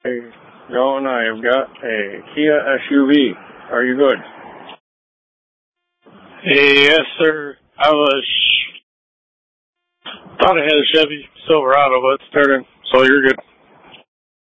Hey, John, I've got a Kia SUV. Are you good? Yes, sir. Thought I had a Chevy Silverado, but it's turning, so you're good.